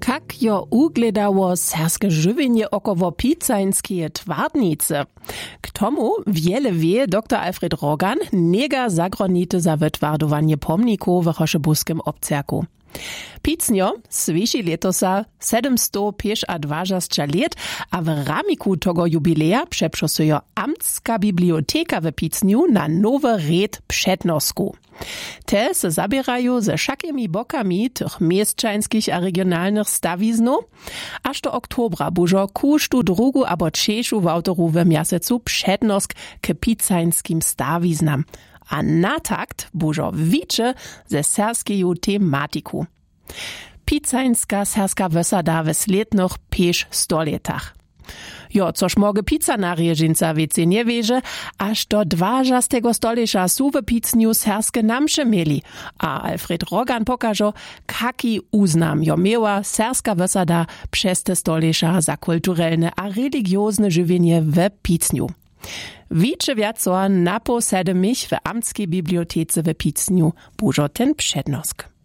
Kak jo ugledało serskie żywienie około pizzańskie twardnice. K tomu wiele wie dr Alfred Rogan, nega zagronity za wytwardowanie pomników w Choszebuskim obcerku. Picnio sviši letosa 725 let, a w ramiku tego jubileja przeprzosuje Amtska biblioteka w Picniu na nowy red przednosku. Te se zabierają ze wszakimi bokami tych mieszczańskich a regionalnych stawiznów, aż do oktobra bużo kusztu drugu abo trzeciu w autorowym miasecu przednosk k pizzańskim stawiznam. A na takt bużo wicze ze serskeju tematiku. Pizzańska serska wysada w slednych 5 stoletach. Jo, coż mogę pizza na rieżynca wiece nie wieże, aż do 20. stolecza su w Picniu serskie namsze mieli, a Alfred Rogan pokaże, kaki uznam jo miała serska wysada przez te stolecza za kulturalne a religiozne żywienie w Picniu. Wicze wiaco naposedemich w Amtskiej bibliotece w Picniu bużo ten przednosk.